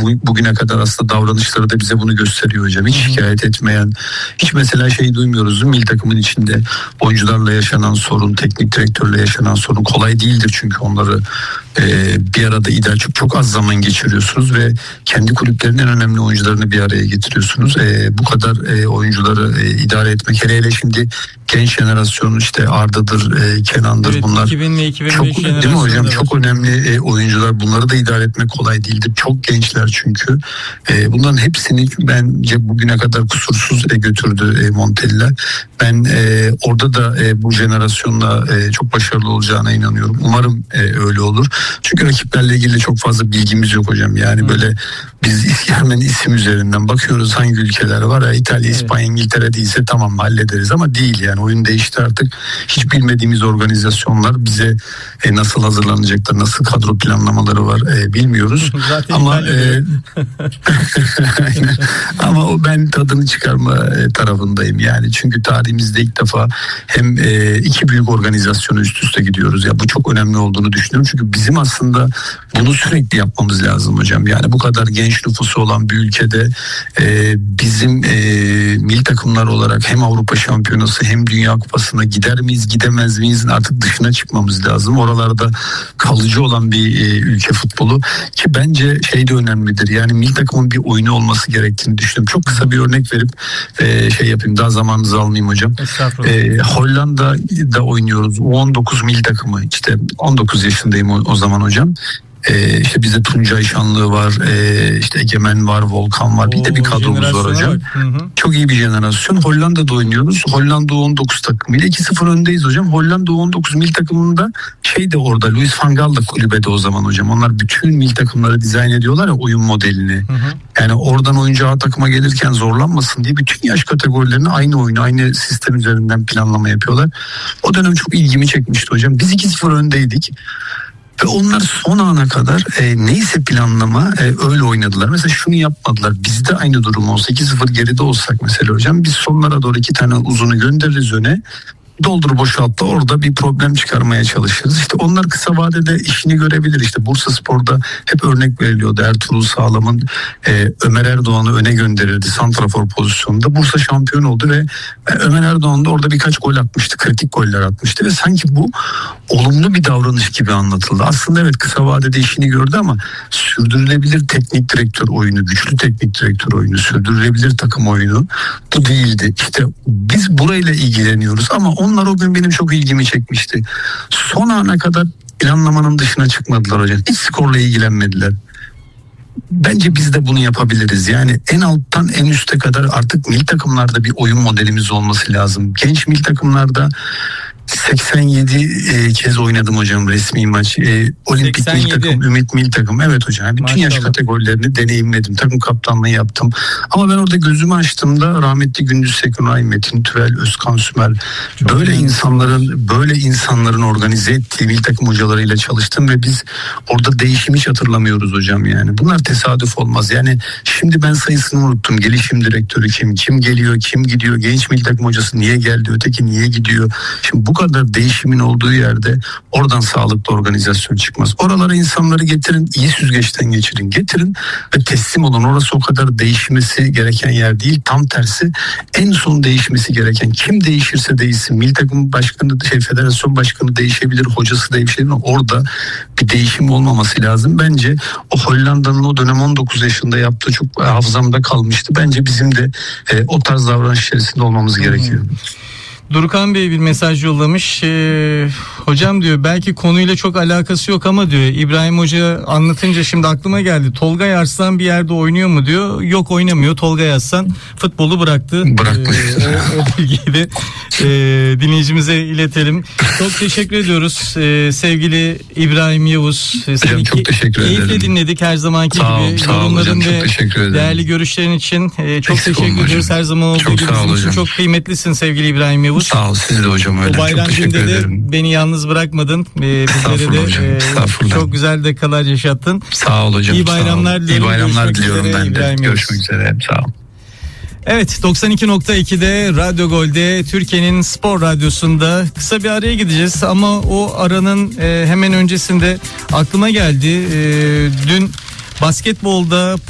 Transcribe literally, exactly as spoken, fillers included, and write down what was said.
bu, bugüne kadar aslında davranışları da bize bunu gösteriyor hocam. Hiç şikayet etmeyen, hiç mesela şey duymuyoruz. Milli takımın içinde oyuncularla yaşanan sorun, teknik direktörle yaşanan sorun kolay değildir çünkü onları e, bir arada ideal çok çok az zaman geçiriyorsunuz ve kendi kulüplerinin en önemli oyuncularını bir araya getiriyorsunuz. E, bu kadar e, oyuncuları e, idare etmek, hele hele şimdi genç jenerasyon işte Arda'dır, e, Kenan'dır, evet, bunlar iki bin ve iki bin beş çok, değil mi hocam? var. Çok önemli e, oyuncular. Bunları da idare etmek kolay değildir. Çok gençler çünkü. E, bunların hepsini bence bugüne kadar kusursuz e, götürdü e, Montella. Ben e, orada da e, bu jenerasyonla e, çok başarılı olacağına inanıyorum. Umarım e, öyle olur. Çünkü rakiplerle ilgili çok fazla bilgimiz yok hocam. Yani hmm. böyle biz hemen isim üzerinden bakıyoruz hangi ülkeler var. Ya, İtalya, evet. İspanya, İngiltere değilse tamam hallederiz ama değil yani. Oyun değişti artık. Hiç bilmediğimiz organizasyonlar bize e, nasıl hazırlanacaklar, nasıl kadro planlamaları var e, bilmiyoruz. Zaten ama e, ama o ben tadını çıkarma e, tarafındayım yani. Çünkü tarihimizde ilk defa hem e, iki büyük organizasyonu üst üste gidiyoruz. Ya bu çok önemli olduğunu düşünüyorum. Çünkü bizim aslında bunu sürekli yapmamız lazım hocam. Yani bu kadar genç nüfusu olan bir ülkede e, bizim e, milli takımlar olarak hem Avrupa Şampiyonası hem Dünya Kupası'na gider miyiz, gidemez miyiz artık dışına çıkmamız lazım. Oralarda kalıcı olan bir e, ülke futbolu ki bence şey de önemlidir. Yani milli takımın bir oyunu olması gerektiğini düşünüyorum. Çok kısa bir örnek verip e, şey yapayım. Daha zamanınızı almayayım hocam. E, Hollanda'da oynuyoruz. U on dokuz milli takımı. İşte on dokuz yaşındayım o, o zaman hocam. Ee, işte bizde Tuncay Şanlı var, ee, işte Egemen var, Volkan var. Bir de bir kadromuz var hocam. Hı hı. Çok iyi bir jenerasyon. Hollanda'da oynuyoruz. Hollanda U on dokuz takımıyla iki sıfır öndeyiz hocam. Hollanda U on dokuz milli takımında şey de orada Louis van Gaal da kulübede o zaman hocam. Onlar bütün milli takımları dizayn ediyorlar ya oyun modelini. Hı hı. Yani oradan oyuncu A takıma gelirken zorlanmasın diye bütün yaş kategorilerini aynı oyunu, aynı sistem üzerinden planlama yapıyorlar. O dönem çok ilgimi çekmişti hocam. Biz iki sıfır öndeydik. Ve onlar son ana kadar e, neyse planlama e, öyle oynadılar. Mesela şunu yapmadılar. Bizde aynı durum olsa iki sıfır geride olsak mesela hocam biz sonlara doğru iki tane uzunu göndeririz öne. Doldur boşaltla orada bir problem çıkarmaya çalışırız. İşte onlar kısa vadede işini görebilir. İşte Bursaspor'da hep örnek veriliyordu. Ertuğrul Sağlam'ın e, Ömer Erdoğan'ı öne gönderirdi santrafor pozisyonunda. Bursa şampiyon oldu ve Ömer Erdoğan da orada birkaç gol atmıştı. Kritik goller atmıştı ve sanki bu olumlu bir davranış gibi anlatıldı. Aslında evet kısa vadede işini gördü ama sürdürülebilir teknik direktör oyunu, güçlü teknik direktör oyunu, sürdürülebilir takım oyunu bu değildi. İşte biz burayla ilgileniyoruz ama onlar o gün benim çok ilgimi çekmişti. Son ana kadar planlamanın dışına çıkmadılar hocam. Hiç skorla ilgilenmediler. Bence biz de bunu yapabiliriz. Yani en alttan en üste kadar artık milli takımlarda bir oyun modelimiz olması lazım. Genç milli takımlarda seksen yedi e, kez oynadım hocam resmi maç. E, Olimpik milli takım, Ümit milli takım. Evet hocam. Yani bütün Maşallah. Yaş kategorilerini deneyimledim. Takım kaptanlığı yaptım. Ama ben orada gözümü açtığımda rahmetli Gündüz Sekunay, Metin Türel, Özkan Sümer Çok böyle iyi. insanların böyle insanların organize ettiği milli takım hocalarıyla çalıştım ve biz orada değişim hiç hatırlamıyoruz hocam yani. Bunlar tesadüf olmaz. Yani şimdi ben sayısını unuttum. Gelişim direktörü kim? Kim geliyor? Kim gidiyor? Genç milli takım hocası niye geldi? Öteki niye gidiyor? Şimdi bu kadar değişimin olduğu yerde oradan sağlıklı organizasyon çıkmaz. Oralara insanları getirin, iyi süzgeçten geçirin, getirin ve teslim olun. Orası o kadar değişmesi gereken yer değil. Tam tersi en son değişmesi gereken. Kim değişirse değişsin. Milli takım başkanı, şey, federasyon başkanı değişebilir, hocası değişebilir. Orada bir değişim olmaması lazım. Bence o Hollanda'nın o dönem on dokuz yaşında yaptığı çok hafızamda kalmıştı. Bence bizim de e, o tarz davranış içerisinde olmamız hmm. gerekiyor. Durkan Bey bir mesaj yollamış. Ee, hocam diyor belki konuyla çok alakası yok ama diyor İbrahim Hoca anlatınca şimdi aklıma geldi. Tolga Arslan bir yerde oynuyor mu diyor. Yok oynamıyor. Tolga Arslan futbolu bıraktı. Bırakmış. Ee, o, o bilgiyi de e, dinleyicimize iletelim. Çok teşekkür ediyoruz ee, sevgili İbrahim Yavuz. Hocam çok teşekkür ederim. Keyifle dinledik her zamanki sağ ol, gibi. Sağ Yorumların hocam, ve değerli görüşlerin için e, çok Eksik teşekkür ediyoruz. Her zaman olduğu çok gibi bizim için çok kıymetlisin sevgili İbrahim Yavuz. Sağ ol siz de hocam öyle. O bayram çok teşekkür günde ederim. de beni yalnız bırakmadın. Ee, bizlere de hocam, e, çok güzel dakikalar yaşattın. Sağ ol hocam. İyi bayramlar diliyorum. İyi bayramlar diliyorum üzere, ben de. İbrahim Görüşmek üzere. Sağ ol. Evet doksan iki nokta iki'de Radyo Gol'de Türkiye'nin spor radyosunda kısa bir araya gideceğiz ama o aranın e, hemen öncesinde aklıma geldi. E, dün basketbolda